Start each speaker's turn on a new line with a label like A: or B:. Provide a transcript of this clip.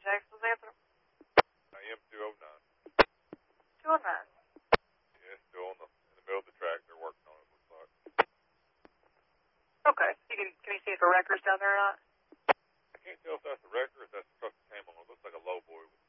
A: Jacksonville's answer?
B: I am 209.
A: 209.
B: Yeah, still in the middle of the track. They're working on it, looks like.
A: Okay. Can you see if a wrecker's down there or not?
B: I can't tell if that's the wrecker or if that's the truck that came on. It looks like a low boy with